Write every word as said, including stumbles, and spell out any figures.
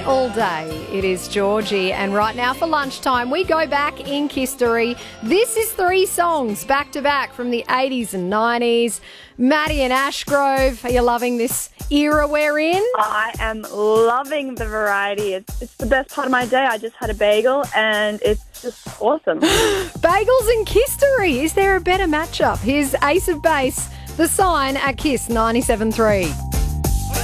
all day. It is Georgie, and right now for lunchtime we go back in history. This is three songs back to back from the eighties and nineties. Maddie and Ashgrove, are you loving this era we're in? I am loving the variety. It's, it's the best part of my day. I just had a bagel and it's just awesome. Bagels and history. Is there a better matchup? Here's Ace of Base, The Sign at Kiss ninety-seven point three.